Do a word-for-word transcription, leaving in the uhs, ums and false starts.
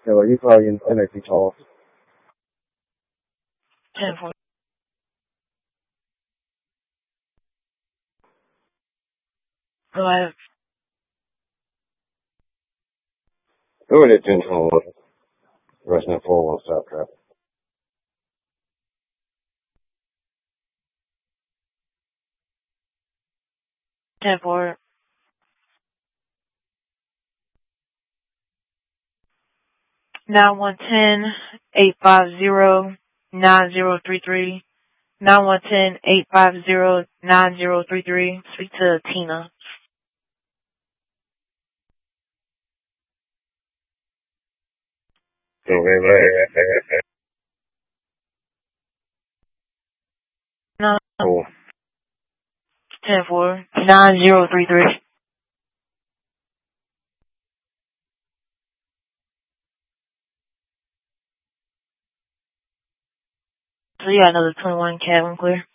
Yeah, well, you probably in N X T talk. ten four. Go ahead. Who is it, ten twenty-one? Wrestling four one stop trap. ten four. nine one ten, eight five zero, nine zero three three. nine one ten, eight five zero, nine zero three three. Speak to Tina. No. Cool. ten four, nine zero three three. So you got another twenty-one Kevin clear.